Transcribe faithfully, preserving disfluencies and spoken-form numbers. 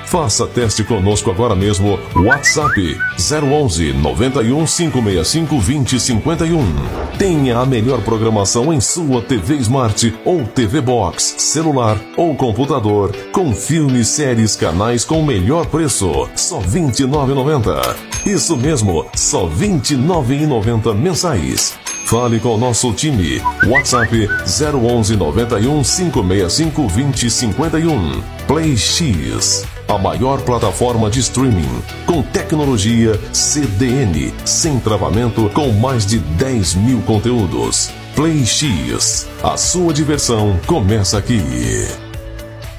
Faça teste conosco agora mesmo. WhatsApp zero onze, noventa e um, cinco seis cinco, vinte, cinquenta e um. Tenha a melhor programação em sua T V Smart ou T V Box, celular ou computador, com filmes, séries, canais com o melhor preço. Só vinte e nove reais e noventa centavos. Isso mesmo, só vinte e nove reais e noventa centavos mensais. Fale com o nosso time. WhatsApp zero onze, noventa e um, cinco seis cinco, vinte, cinquenta e um. Play X, a maior plataforma de streaming, com tecnologia C D N, sem travamento, com mais de dez mil conteúdos. Play X, a sua diversão começa aqui.